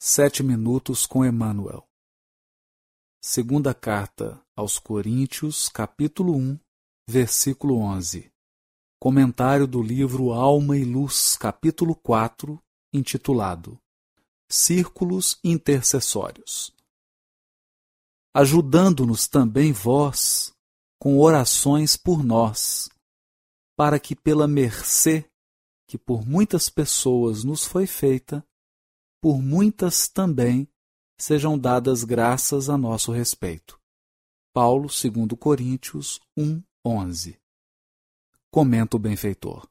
7 minutos com Emmanuel. Segunda carta aos Coríntios, capítulo 1, versículo 11. Comentário do livro Alma e Luz, capítulo 4, intitulado Círculos Intercessórios. Ajudando-nos também vós com orações por nós, para que pela mercê que por muitas pessoas nos foi feita, por muitas também sejam dadas graças a nosso respeito. Paulo, 2 Coríntios 1, 11. Comenta o benfeitor.